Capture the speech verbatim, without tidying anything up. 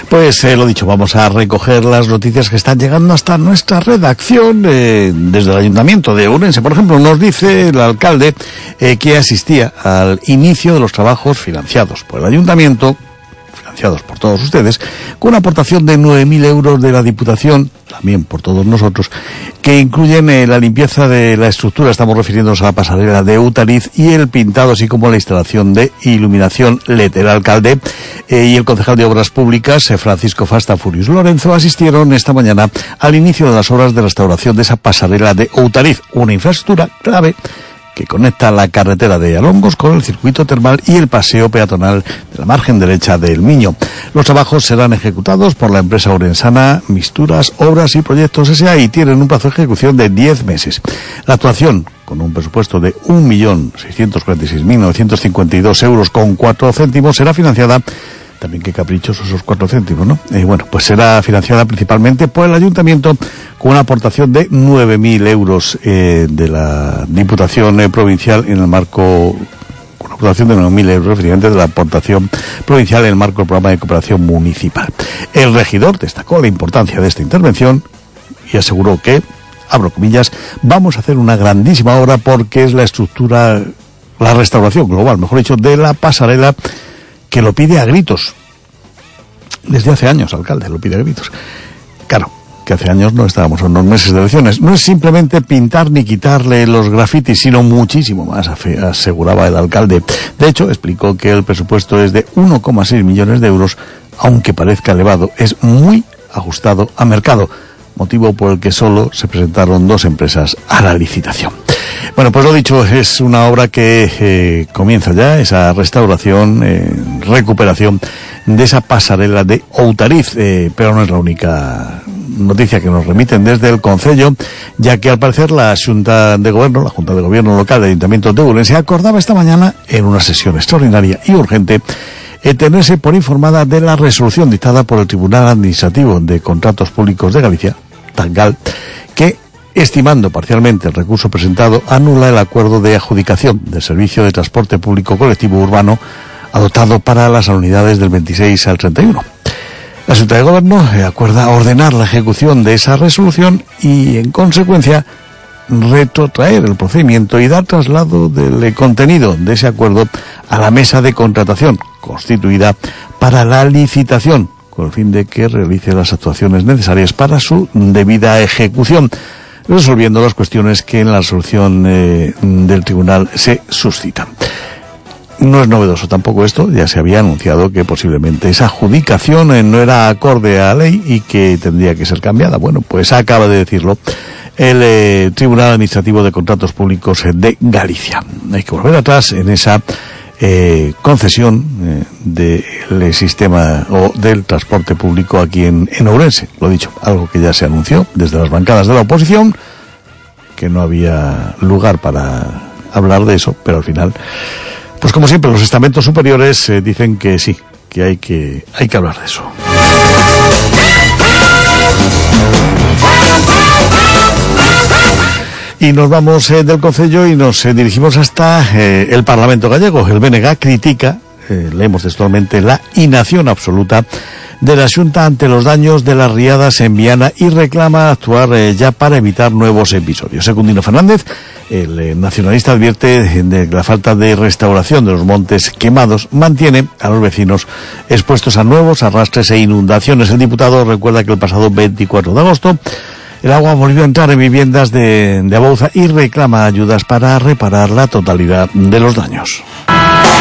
Pues eh, lo dicho, vamos a recoger las noticias que están llegando hasta nuestra redacción eh, desde el Ayuntamiento de Ourense. Por ejemplo, nos dice el alcalde eh, que asistía al inicio de los trabajos financiados por el Ayuntamiento, financiados por todos ustedes, con una aportación de nueve mil euros de la Diputación, también por todos nosotros, que incluyen eh, la limpieza de la estructura, estamos refiriéndonos a la pasarela de Outariz, y el pintado, así como la instalación de iluminación L E D. El alcalde eh, y el concejal de Obras Públicas, eh, Francisco Fasta Furius Lorenzo, asistieron esta mañana al inicio de las obras de restauración de esa pasarela de Outariz, una infraestructura clave que conecta la carretera de Alongos con el circuito termal y el paseo peatonal de la margen derecha del Miño. Los trabajos serán ejecutados por la empresa orensana Misturas, Obras y Proyectos S A y tienen un plazo de ejecución de diez meses. La actuación, con un presupuesto de un millón seiscientos cuarenta y seis mil novecientos cincuenta y dos euros con cuatro céntimos, será financiada, también qué caprichosos esos cuatro céntimos, ¿no? Eh, bueno, pues será financiada principalmente por el Ayuntamiento con una aportación de nueve mil euros eh, de la Diputación eh, Provincial en el marco, con una aportación de nueve mil euros referente de la aportación provincial en el marco del programa de cooperación municipal. El regidor destacó la importancia de esta intervención y aseguró que, abro comillas, vamos a hacer una grandísima obra porque es la estructura, la restauración global, mejor dicho, de la pasarela, que lo pide a gritos. Desde hace años, alcalde, lo pide a gritos. Claro, que hace años no estábamos en unos meses de elecciones. No es simplemente pintar ni quitarle los grafitis, sino muchísimo más, aseguraba el alcalde. De hecho, explicó que el presupuesto es de uno coma seis millones de euros, aunque parezca elevado, es muy ajustado a mercado, motivo por el que solo se presentaron dos empresas a la licitación. Bueno, pues lo dicho, es una obra que eh, comienza ya, esa restauración, eh, recuperación de esa pasarela de Outariz, eh, pero no es la única noticia que nos remiten desde el Concello, ya que al parecer la Junta de Gobierno, la Junta de Gobierno Local del Ayuntamiento de Ourense, acordaba esta mañana, en una sesión extraordinaria y urgente, eh, tenerse por informada de la resolución dictada por el Tribunal Administrativo de Contratos Públicos de Galicia, TANGAL, que, estimando parcialmente el recurso presentado, anula el acuerdo de adjudicación del servicio de transporte público colectivo urbano adoptado para las unidades del veintiséis al treinta y uno. La Junta de Gobierno acuerda ordenar la ejecución de esa resolución y, en consecuencia, retrotraer el procedimiento y dar traslado del contenido de ese acuerdo a la mesa de contratación constituida para la licitación, con el fin de que realice las actuaciones necesarias para su debida ejecución, resolviendo las cuestiones que en la resolución eh, del tribunal se suscitan. No es novedoso tampoco esto, ya se había anunciado que posiblemente esa adjudicación eh, no era acorde a la ley y que tendría que ser cambiada. Bueno, pues acaba de decirlo el eh, Tribunal Administrativo de Contratos Públicos de Galicia. Hay que volver atrás en esa eh, concesión eh, del sistema o del transporte público aquí en, en Ourense. Lo dicho, algo que ya se anunció desde las bancadas de la oposición, que no había lugar para hablar de eso, pero al final, pues como siempre, los estamentos superiores eh, dicen que sí, que hay que hay que hablar de eso. Y nos vamos eh, del Concello y nos eh, dirigimos hasta eh, el Parlamento gallego. El B N G critica, eh, leemos textualmente, la inacción absoluta de la Xunta ante los daños de las riadas en Viana y reclama actuar eh, ya para evitar nuevos episodios. Secundino Fernández, el eh, nacionalista, advierte de la falta de restauración de los montes quemados mantiene a los vecinos expuestos a nuevos arrastres e inundaciones. El diputado recuerda que el pasado veinticuatro de agosto el agua volvió a entrar en viviendas de, de Abouza y reclama ayudas para reparar la totalidad de los daños.